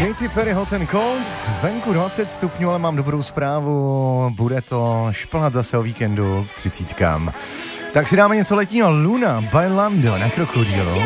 Katy Perry Hot and Cold, zvenku 20 stupňů, ale mám dobrou zprávu, bude to šplhat zase o víkendu k 30. Tak si dáme něco letního. Luna by Lando na Krokodýlu.